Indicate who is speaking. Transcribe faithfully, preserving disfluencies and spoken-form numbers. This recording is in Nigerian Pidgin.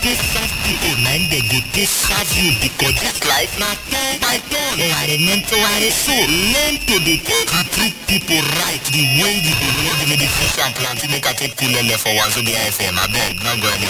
Speaker 1: take soft people, man, they go take serve you because this life not turn by turn. They are mental, are so. Learn to be take to treat people right the way you do. You know the meditation plant, you make a take pull left for one, so the F M, I beg, not go anywhere.